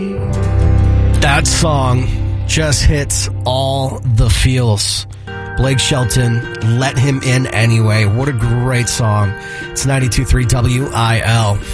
That song just hits all the feels. Blake Shelton, Let Him In Anyway. What a great song. It's 92.3 WIL.